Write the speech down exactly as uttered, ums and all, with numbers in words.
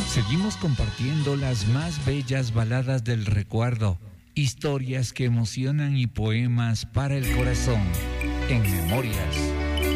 Seguimos compartiendo las más bellas baladas del recuerdo, historias que emocionan y poemas para el corazón, en Memorias